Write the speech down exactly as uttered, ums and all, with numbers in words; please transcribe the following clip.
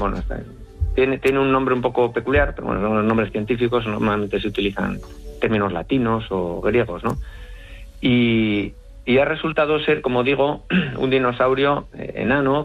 bueno, está, tiene, tiene un nombre un poco peculiar, pero bueno, los nombres científicos normalmente se utilizan términos latinos o griegos, ¿no? Y, y ha resultado ser, como digo, un dinosaurio eh, enano,